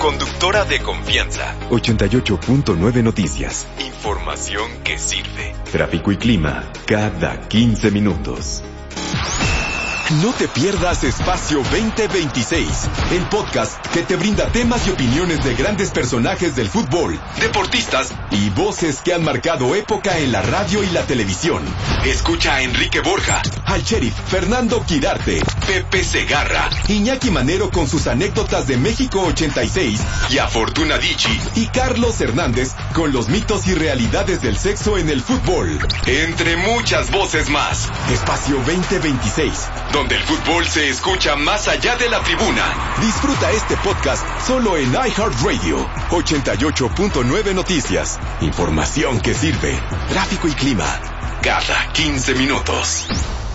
conductora de confianza. 88.9 Noticias. Información que sirve. Tráfico y clima cada 15 minutos. No te pierdas Espacio 2026, el podcast que te brinda temas y opiniones de grandes personajes del fútbol, deportistas y voces que han marcado época en la radio y la televisión. Escucha a Enrique Borja, al sheriff Fernando Quirarte, Pepe Segarra, Iñaki Manero con sus anécdotas de México 86 y a Fortuna Dicci y Carlos Hernández con los mitos y realidades del sexo en el fútbol. Entre muchas voces más. Espacio 2026. Donde el fútbol se escucha más allá de la tribuna. Disfruta este podcast solo en iHeartRadio. 88.9 Noticias. Información que sirve. Tráfico y clima cada 15 minutos.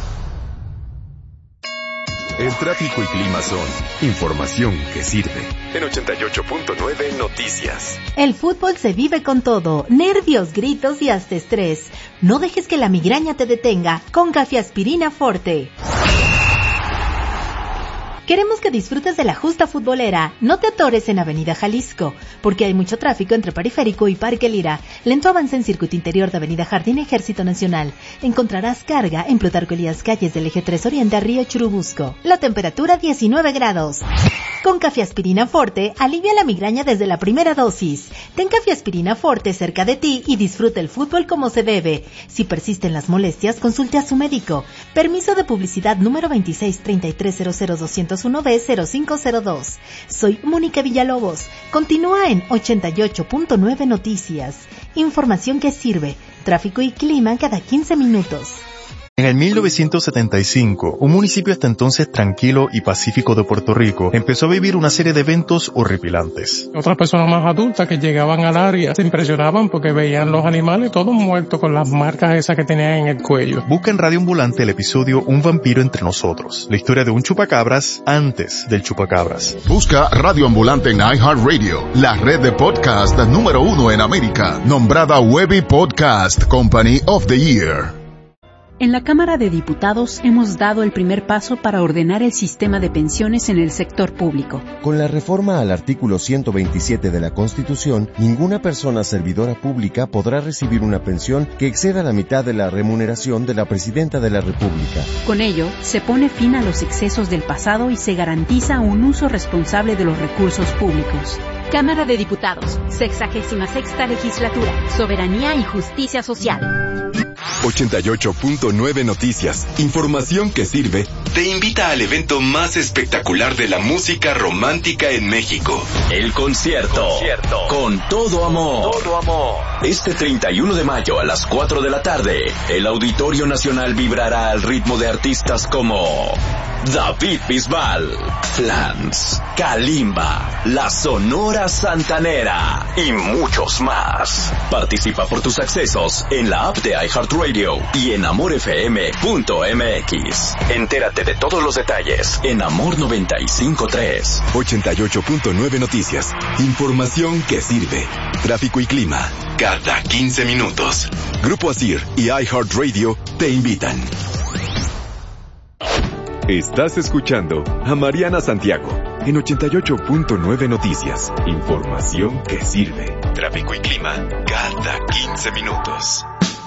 El tráfico y clima son información que sirve. En 88.9 Noticias. El fútbol se vive con todo, nervios, gritos y hasta estrés. No dejes que la migraña te detenga con Cafeaspirina Forte. Queremos que disfrutes de la justa futbolera. No te atores en Avenida Jalisco, porque hay mucho tráfico entre Periférico y Parque Lira. Lento avance en Circuito Interior de Avenida Jardín Ejército Nacional. Encontrarás carga en Plutarco Elías Calles del Eje 3 Oriente a Río Churubusco. La temperatura 19 grados. Con Cafeaspirina Forte, alivia la migraña desde la primera dosis. Ten Cafeaspirina Forte cerca de ti y disfruta el fútbol como se debe. Si persisten las molestias, consulte a su médico. Permiso de publicidad número 2633000201B0502. Soy Mónica Villalobos. Continúa en 88.9 Noticias. Información que sirve. Tráfico y clima cada 15 minutos. En el 1975, un municipio hasta entonces tranquilo y pacífico de Puerto Rico empezó a vivir una serie de eventos horripilantes. Otras personas más adultas que llegaban al área se impresionaban porque veían los animales todos muertos con las marcas esas que tenían en el cuello. Busca en Radio Ambulante el episodio Un vampiro entre nosotros, la historia de un chupacabras antes del chupacabras. Busca Radio Ambulante en iHeartRadio, la red de podcast número 1 en América, nombrada Webby Podcast Company of the Year. En la Cámara de Diputados hemos dado el primer paso para ordenar el sistema de pensiones en el sector público. Con la reforma al artículo 127 de la Constitución, ninguna persona servidora pública podrá recibir una pensión que exceda la mitad de la remuneración de la Presidenta de la República. Con ello, se pone fin a los excesos del pasado y se garantiza un uso responsable de los recursos públicos. Cámara de Diputados, 66ª Legislatura, Soberanía y Justicia Social. 88.9 Noticias, información que sirve, te invita al evento más espectacular de la música romántica en México. El concierto. Con todo amor. Este 31 de mayo a las 4 de la tarde, el Auditorio Nacional vibrará al ritmo de artistas como David Bisbal, Flans, Kalimba, La Sonora Santanera y muchos más. Participa por tus accesos en la app de iHeartRadio y en amorfm.mx. Entérate de todos los detalles en Amor 95.3. 88.9 Noticias, información que sirve. Tráfico y clima cada 15 minutos. Grupo Asir y iHeartRadio te invitan. Estás escuchando a Mariana Santiago en 88.9 Noticias. Información que sirve. Tráfico y clima cada 15 minutos.